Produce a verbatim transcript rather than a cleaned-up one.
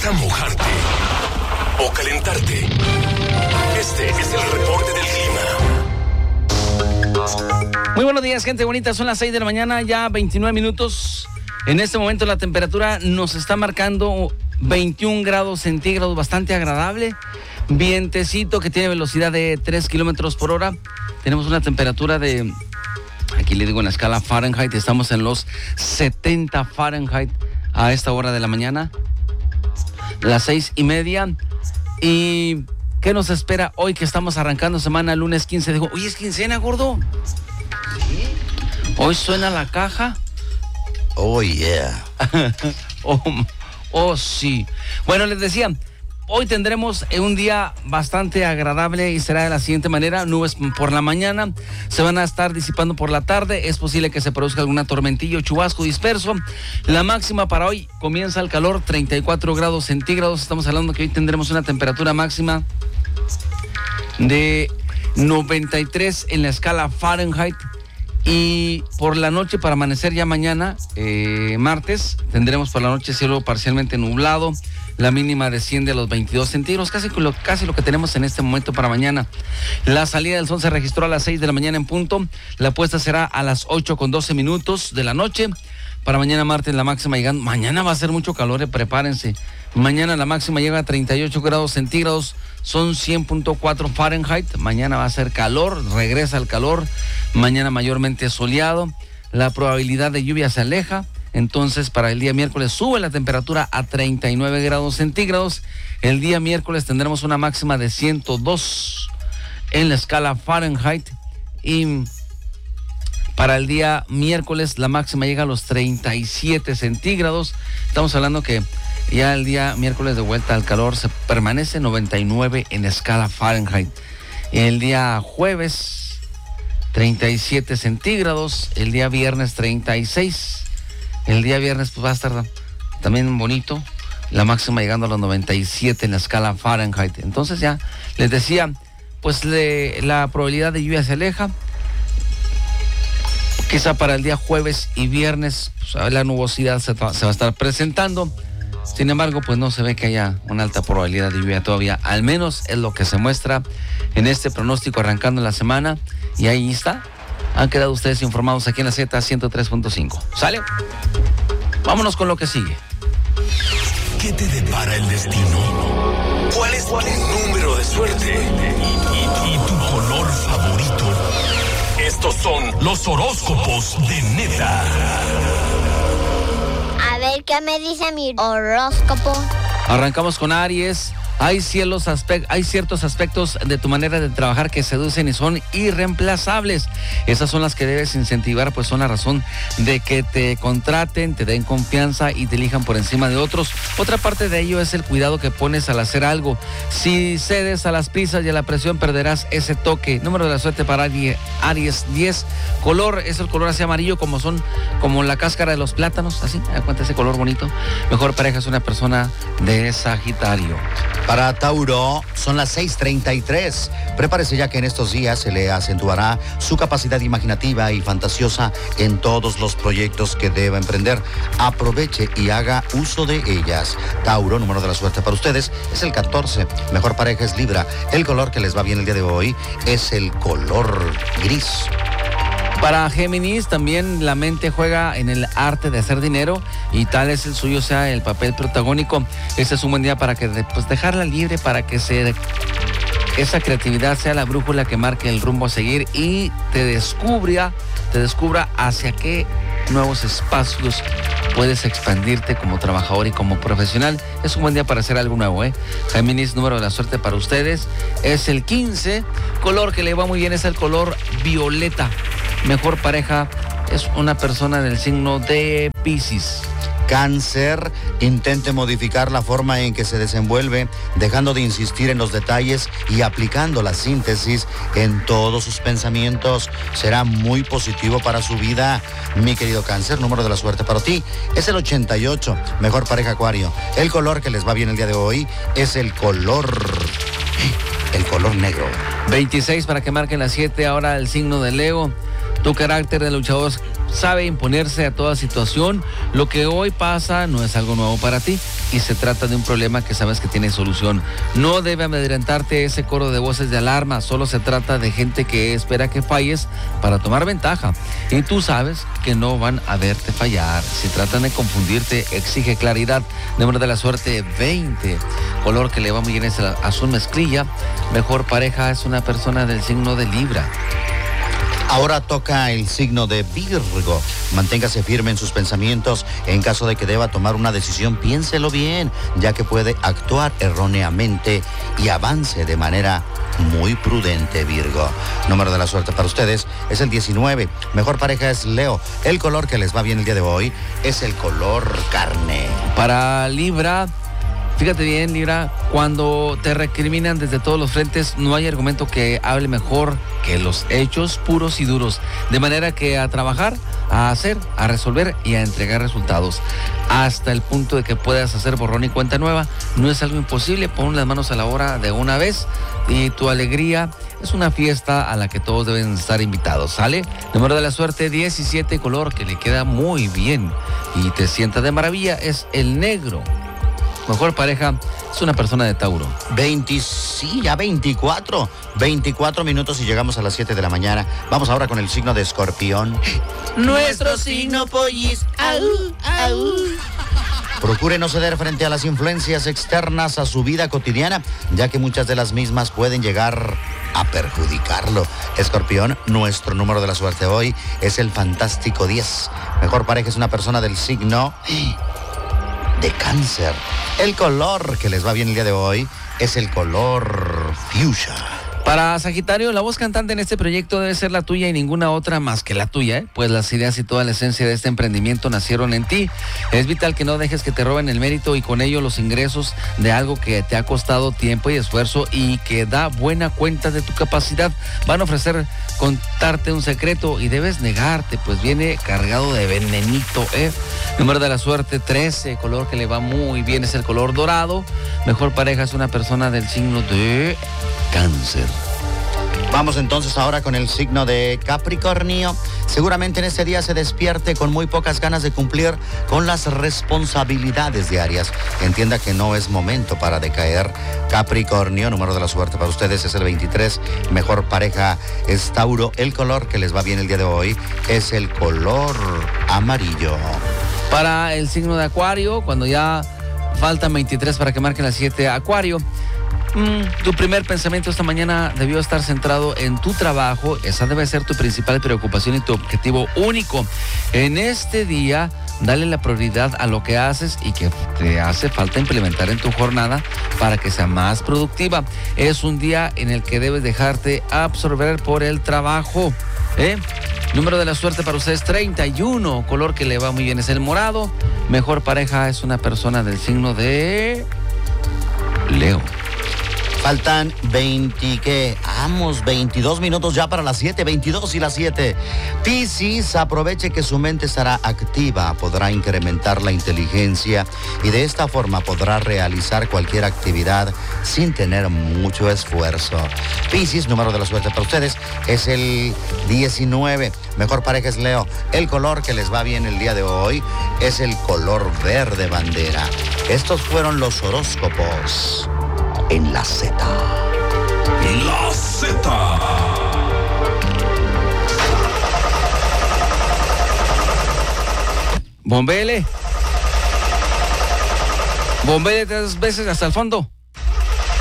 a mojarte o calentarte? Este es el reporte del clima. Muy buenos días, gente bonita. Son las seis de la mañana, ya veintinueve minutos. En este momento la temperatura nos está marcando veintiún grados centígrados, bastante agradable. Vientecito que tiene velocidad de tres kilómetros por hora. Tenemos una temperatura de, aquí le digo en la escala Fahrenheit, estamos en los setenta Fahrenheit a esta hora de la mañana, las seis y media. ¿Y qué nos espera hoy que estamos arrancando semana, lunes quince? Digo, oye, ¿es quincena, gordo? ¿Sí? Hoy suena la caja. Oh, yeah. oh, oh, sí. Bueno, les decía, hoy tendremos un día bastante agradable y será de la siguiente manera: nubes por la mañana, se van a estar disipando por la tarde, es posible que se produzca alguna tormentilla o chubasco disperso. La máxima para hoy comienza el calor, treinta y cuatro grados centígrados, estamos hablando que hoy tendremos una temperatura máxima de noventa y tres en la escala Fahrenheit. Y por la noche, para amanecer ya mañana, eh, martes, tendremos por la noche cielo parcialmente nublado. La mínima desciende a los veintidós centígrados, casi lo, casi lo que tenemos en este momento para mañana. La salida del sol se registró a las seis de la mañana en punto. La puesta será a las ocho con doce minutos de la noche. Para mañana martes la máxima llegando. Mañana va a ser mucho calor, eh, prepárense. Mañana la máxima llega a treinta y ocho grados centígrados, son cien punto cuatro Fahrenheit. Mañana va a ser calor, regresa el calor. Mañana mayormente soleado. La probabilidad de lluvia se aleja. Entonces, para el día miércoles sube la temperatura a treinta y nueve grados centígrados. El día miércoles tendremos una máxima de ciento dos en la escala Fahrenheit. Y para el día miércoles la máxima llega a los treinta y siete centígrados. Estamos hablando que ya el día miércoles de vuelta al calor se permanece noventa y nueve en escala Fahrenheit. El día jueves treinta y siete centígrados. El día viernes treinta y seis. El día viernes pues va a estar también bonito, la máxima llegando a los noventa y siete en la escala Fahrenheit. Entonces ya les decía, pues le, la probabilidad de lluvia se aleja. Quizá para el día jueves y viernes pues, la nubosidad se, se va a estar presentando. Sin embargo, pues no se ve que haya una alta probabilidad de lluvia todavía. Al menos es lo que se muestra en este pronóstico arrancando la semana. Y ahí está. Han quedado ustedes informados aquí en la Z ciento tres punto cinco. ¿Sale? Vámonos con lo que sigue. ¿Qué te depara el destino? ¿Cuál es tu número de suerte? ¿Y, y, y tu color favorito? Estos son los horóscopos de Neta. A ver qué me dice mi horóscopo. Arrancamos con Aries. Hay, cielos aspect- hay ciertos aspectos de tu manera de trabajar que seducen y son irreemplazables. Esas son las que debes incentivar, pues son la razón de que te contraten, te den confianza y te elijan por encima de otros. Otra parte de ello es el cuidado que pones al hacer algo. Si cedes a las prisas y a la presión, perderás ese toque. Número de la suerte para Aries diez. Color es el color así amarillo, como son como la cáscara de los plátanos, así, me da cuenta ese color bonito. Mejor pareja es una persona de Sagitario. Para Tauro, son las seis treinta y tres. Prepárese ya que en estos días se le acentuará su capacidad imaginativa y fantasiosa en todos los proyectos que deba emprender. Aproveche y haga uso de ellas. Tauro, número de la suerte para ustedes es el catorce. Mejor pareja es Libra. El color que les va bien el día de hoy es el color gris. Para Géminis, también la mente juega en el arte de hacer dinero y tal es el suyo sea el papel protagónico. Este es un buen día para que pues, dejarla libre, para que se, esa creatividad sea la brújula que marque el rumbo a seguir y te descubra, te descubra hacia qué nuevos espacios puedes expandirte como trabajador y como profesional. Es un buen día para hacer algo nuevo, ¿eh? Géminis, número de la suerte para ustedes es el quince. Color que le va muy bien es el color violeta. Mejor pareja es una persona del signo de Piscis. Cáncer, intente modificar la forma en que se desenvuelve, dejando de insistir en los detalles y aplicando la síntesis en todos sus pensamientos. Será muy positivo para su vida. Mi querido Cáncer, número de la suerte para ti es el ochenta y ocho. Mejor pareja Acuario. El color que les va bien el día de hoy es el color... el color negro. veintiséis para que marquen las siete, ahora el signo de Leo. Tu carácter de luchador, sabe imponerse a toda situación. Lo que hoy pasa no es algo nuevo para ti y se trata de un problema que sabes que tiene solución. No debe amedrentarte ese coro de voces de alarma, solo se trata de gente que espera que falles para tomar ventaja. Y tú sabes que no van a verte fallar. Si tratan de confundirte, exige claridad. Número de la suerte veinte. Color que le va muy bien es el azul mezclilla. Mejor pareja es una persona del signo de Libra. Ahora toca el signo de Virgo. Manténgase firme en sus pensamientos. En caso de que deba tomar una decisión, piénselo bien, ya que puede actuar erróneamente y avance de manera muy prudente, Virgo. Número de la suerte para ustedes es el diecinueve. Mejor pareja es Leo. El color que les va bien el día de hoy es el color carne. Para Libra, fíjate bien, Libra, cuando te recriminan desde todos los frentes, no hay argumento que hable mejor que los hechos puros y duros. De manera que a trabajar, a hacer, a resolver y a entregar resultados. Hasta el punto de que puedas hacer borrón y cuenta nueva. No es algo imposible, pon las manos a la obra de una vez y tu alegría es una fiesta a la que todos deben estar invitados, ¿sale? Número de la suerte diecisiete, color que le queda muy bien y te sienta de maravilla es el negro. Mejor pareja es una persona de Tauro. veinte, sí, ya veinticuatro. veinticuatro minutos y llegamos a las siete de la mañana. Vamos ahora con el signo de Escorpión. Nuestro signo pollis. Au, au. Procure no ceder frente a las influencias externas a su vida cotidiana, ya que muchas de las mismas pueden llegar a perjudicarlo. Escorpión, nuestro número de la suerte hoy es el fantástico diez. Mejor pareja es una persona del signo de Cáncer. El color que les va bien el día de hoy es el color fuchsia. Para Sagitario, la voz cantante en este proyecto debe ser la tuya y ninguna otra más que la tuya, ¿eh? Pues las ideas y toda la esencia de este emprendimiento nacieron en ti. Es vital que no dejes que te roben el mérito y con ello los ingresos de algo que te ha costado tiempo y esfuerzo y que da buena cuenta de tu capacidad. Van a ofrecer contarte un secreto y debes negarte, pues viene cargado de venenito, ¿eh? Número de la suerte trece, color que le va muy bien es el color dorado. Mejor pareja es una persona del signo de Cáncer. Vamos entonces ahora con el signo de Capricornio. Seguramente en este día se despierte con muy pocas ganas de cumplir con las responsabilidades diarias. Entienda que no es momento para decaer. Capricornio, número de la suerte para ustedes es el veintitrés. Mejor pareja es Tauro. El color que les va bien el día de hoy es el color amarillo. Para el signo de Acuario, cuando ya faltan veintitrés para que marquen las siete, Acuario, Mm, tu primer pensamiento esta mañana debió estar centrado en tu trabajo. Esa debe ser tu principal preocupación y tu objetivo único. En este día, dale la prioridad a lo que haces y que te hace falta implementar en tu jornada para que sea más productiva. Es un día en el que debes dejarte absorber por el trabajo, ¿eh? Número de la suerte para ustedes treinta y uno. Color que le va muy bien es el morado. Mejor pareja es una persona del signo de Leo. Faltan veinte, ¿qué? Vamos, veintidós minutos ya para las siete, veintidós y las siete. Piscis, aproveche que su mente estará activa, podrá incrementar la inteligencia y de esta forma podrá realizar cualquier actividad sin tener mucho esfuerzo. Piscis, número de la suerte para ustedes es el diecinueve. Mejor pareja es Leo. El color que les va bien el día de hoy es el color verde bandera. Estos fueron los horóscopos en la Z. La Z. Bombele. Bombele tres veces hasta el fondo.